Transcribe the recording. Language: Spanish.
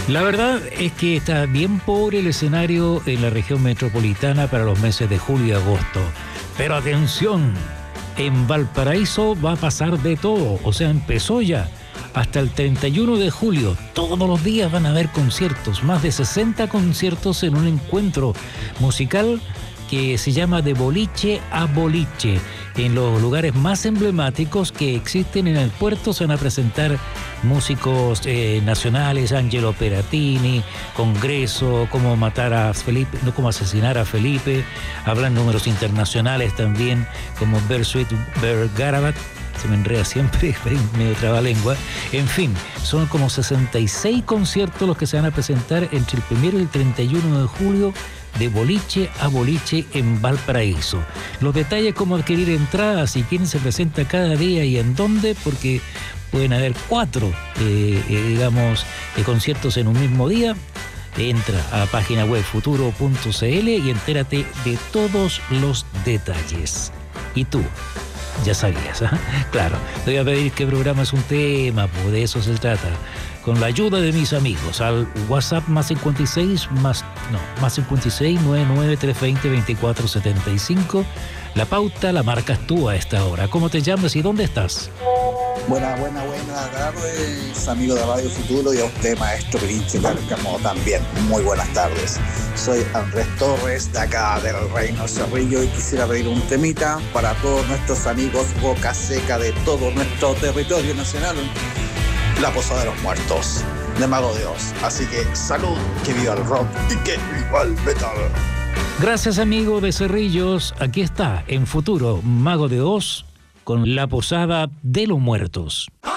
La verdad es que está bien pobre el escenario en la región metropolitana para los meses de julio y agosto. Pero atención, en Valparaíso va a pasar de todo, o sea, empezó ya. Hasta el 31 de julio, todos los días van a haber conciertos, más de 60 conciertos en un encuentro musical que se llama De Boliche a Boliche. En los lugares más emblemáticos que existen en el puerto se van a presentar músicos nacionales, Angelo Peratini, Congreso, Cómo matar a Felipe, no, Cómo asesinar a Felipe. Hablan números internacionales también, como Bersuit Bergarabat. Se me enreda siempre, medio trabalengua. En fin, son como 66 conciertos los que se van a presentar entre el 1 y el 31 de julio, de boliche a boliche en Valparaíso. Los detalles, cómo adquirir entradas y quién se presenta cada día y en dónde, porque pueden haber 4, conciertos en un mismo día. Entra a la página web futuro.cl y entérate de todos los detalles. ¿Y tú? Ya sabías, ¿eh? Claro, te voy a pedir que programas un tema, pues de eso se trata. Con la ayuda de mis amigos, al WhatsApp más 56 99 320 2475. La pauta la marcas tú a esta hora. ¿Cómo te llamas y dónde estás? Buenas tardes, amigo de Radio Futuro, y a usted, maestro Pirinche Cárcamo, también. Muy buenas tardes. Soy Andrés Torres, de acá del Reino Cerrillo, y quisiera pedir un temita para todos nuestros amigos boca seca de todo nuestro territorio nacional, La Posada de los Muertos, de Mago de Oz. Así que salud, que viva el rock y que viva el metal. Gracias, amigo de Cerrillos. Aquí está, en Futuro, Mago de Oz, con La Posada de los Muertos.